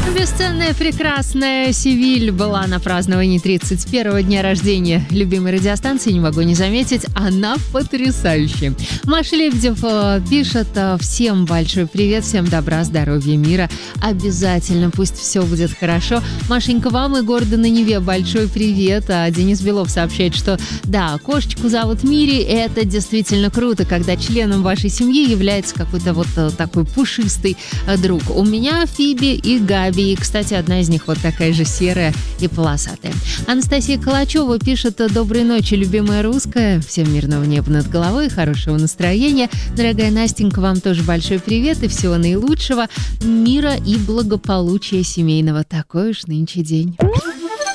Бесценная, прекрасная Севиль была на праздновании 31-го дня рождения любимой радиостанции, не могу не заметить, она потрясающая. Маша Лебедев пишет: всем большой привет, всем добра, здоровья, мира. Обязательно, пусть все будет хорошо. Машенька, вам и города на Неве большой привет. А Денис Белов сообщает, что да, кошечку зовут Мири, и это действительно круто, когда членом вашей семьи является какой-то вот такой пушистый друг. У меня Фиби и Габи. И, кстати, одна из них вот такая же серая и полосатая. Анастасия Калачева пишет: доброй ночи, любимая русская. Всем мирного неба над головой, хорошего настроения. Дорогая Настенька, вам тоже большой привет и всего наилучшего. Мира и благополучия семейного. Такой уж нынче день.